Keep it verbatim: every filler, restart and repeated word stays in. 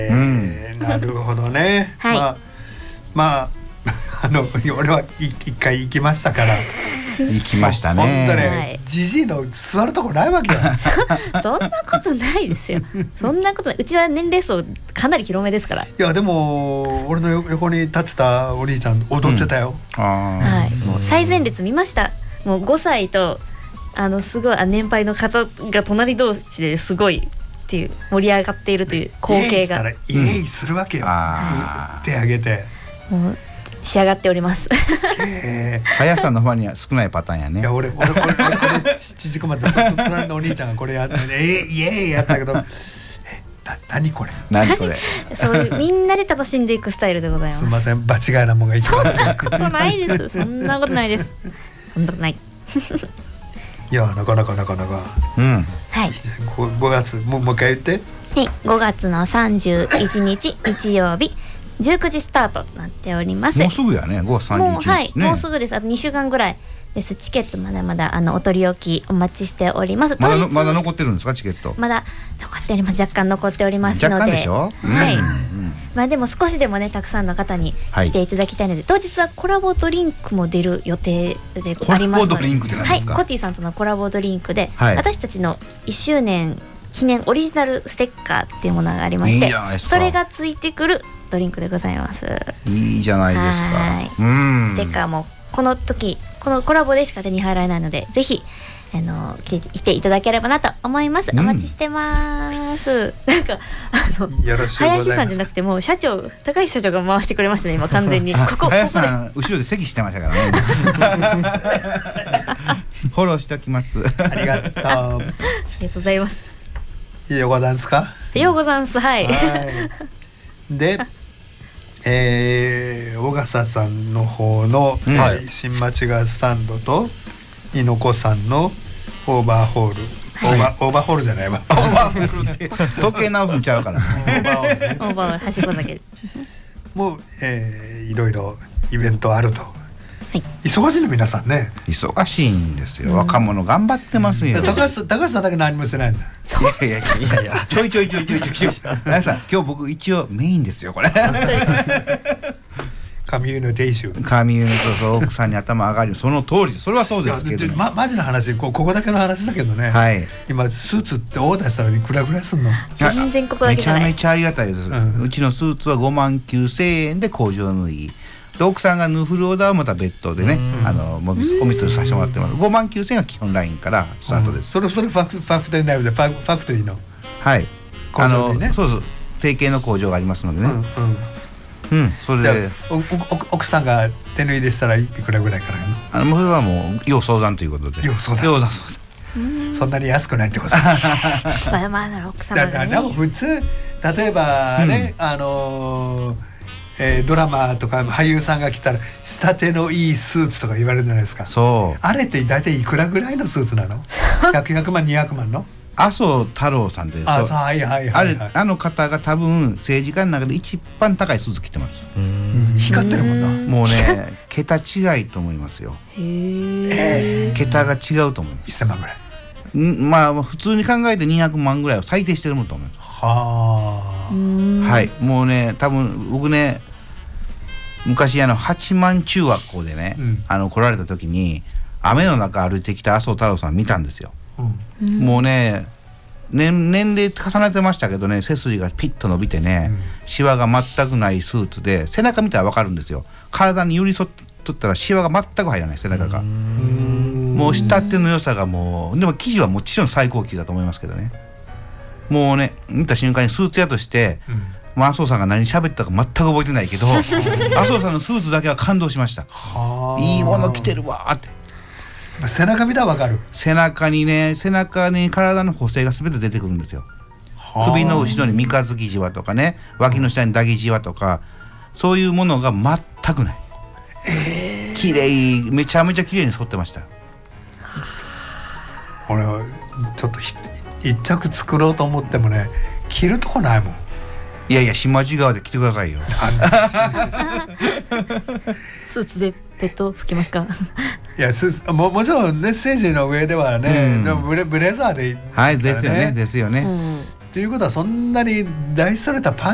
うん、なるほどね。 はい、 まあ、まあ、あの俺は一回行きましたから行きましたね。 本当ね、じじいの座るとこないわけよそんなことないですよ。そんなことない。うちは年齢層かなり広めですから。 いやでも俺の横に立ってたお兄ちゃん踊ってたよ、 うん、あ、 はい、もう最前列見ました。もうごさいとあのすごいあ年配の方が隣同士ですごいっていう盛り上がっているという光景が、 イエイイエイするわけよ、うん、手挙げてもう仕上がっております。 林さんのファンには少ないパターンやね。 いや俺俺俺俺俺ちじくまで隣のお兄ちゃんがこれやってえイエイやったけどえな何これ何これそういうみんなで楽しんでいくスタイルでございます。 すみません、場違いなもんがいきました。 そんなことないです。そんなことないです。そんなことない。 いやなかなかなかなか、 うん、 はい。 ごがつもうもう一回言って。 はい、ごがつのさんじゅういちにち日曜日じゅうくじスタートとなっております。 もうすぐやね。ごがつさんじゅういちにち、ね、 もうはい、もうすぐです。あとにしゅうかんぐらいです。チケットまだまだあのお取り置きお待ちしております。 まだのまだ残ってるんですか、チケット。 まだ残っております。若干残っておりますので。 若干でしょ。 はい。 うんうん、 まあでも少しでもねたくさんの方に来ていただきたいので、はい、当日はコラボドリンクも出る予定でありますので。 コラボドリンクって何ですか。 はい、コティさんとのコラボドリンクで、 はい、 私たちのいっしゅうねん記念オリジナルステッカーっていうものがありまして、 いいじゃないですか。 それがついてくるドリンクでございます。 いいじゃないですか。 はい、 うん、 ステッカーもこの時このコラボでしか手に入らないので、ぜひあの来て、来ていただければなと思います。お待ちしてます、うん、なんかあのよろしくございます。 林さんじゃなくてもう社長高橋社長が回してくれましたね今完全に。ここ林さん後ろで席してましたからねフォローしておきます。 ありがとうありがとうございます。 ようございますか。 ようございます。はい、 はい、でえー、小笠さんの方の、うん、はい、新町川スタンドと猪子さんのオーバーホール、はい、オーバー、オーバーホールじゃないわオーバーホールって時計直すんちゃうからオーバーホール、ね、オーバーホールはしごだけもう、えー、いろいろイベントあると、はい、忙しいの皆さんね。 忙しいんですよ、うん、若者頑張ってますよ。 高橋さん、高橋さんだけ何もしてないんだ。 いやいやいやいやちょいちょいちょいちょいちょい皆さん今日僕一応メインですよこれ上湯の亭主上湯のと奥さんに頭上がるその通り、それはそうですけど、ね、 ま、マジな話 こ, ここだけの話だけどね、はい、今スーツってオーダーしたらいくらぐらいすんの。 全然ここだけじゃない。 めちゃめちゃありがたいです、うん、うちのスーツはごまんきゅうせんえんで工場縫いで、奥さんが縫うフルオーダーはまた別途でね、あのもうお店をさせてもらってます。ごまんきゅうせんえんが基本ラインからスタートです、 うん、それそれファク、ファクトリー内部でファファクトリーのはい工場にね、 あのそうそう提携の工場がありますのでね、うんうんうん、それでおお奥さんが手縫いでしたらいくらぐらいからあのそれはもう要相談ということで。 要相談、 要相談そんなに安くないってことまあまあ奥様がね。 でも普通例えばね、うん、あのーえー、ドラマとか俳優さんが来たら仕立てのいいスーツとか言われるじゃないですか。 そうあれって大体いくらぐらいのスーツなのひゃく、ひゃくまんにひゃくまんの麻生太郎さんです。 あ, はいはいはい、はい、 あれあの方が多分政治家の中で一番高いスーツ着てます。 うん、光ってるもんな。 もうね桁違いと思いますよ。 へえ。 桁が違うと思います。 せんまんぐらい。 んまあ普通に考えてにひゃくまんぐらいを最低してるもんと思います。 はあ。はい、もうね多分僕ね昔あの八幡中学校でね、うん、あの来られた時に雨の中歩いてきた麻生太郎さん見たんですよ。うん、もうね年, 年齢重ねてましたけどね背筋がピッと伸びてね、うん、シワが全くないスーツで背中見たら分かるんですよ。体に寄り添っとったらシワが全く入らない背中が。うーんもう下手の良さがもうでも生地はもちろん最高級だと思いますけどね。もうね見た瞬間にスーツ屋として、うん、麻生さんが何喋ったか全く覚えてないけど麻生さんのスーツだけは感動しました。いいもの着てるわーって。 背中見たら分かる。 背中にね背中に体の補正が全て出てくるんですよ。首の後ろに三日月じわとかね脇の下に抱きじわとかそういうものが全くない。えー、綺麗めちゃめちゃ綺麗に沿ってました。 俺はちょっと一着作ろうと思ってもね着るとこないもん。 いやいや新町川で着てくださいよスーツでペット吹けますかいやスも, もちろんねステージの上ではね、うん、でもブ レ, ブレザーでいい、ね、 はいですよねですよね、 うん、っていうことはそんなに大それたパー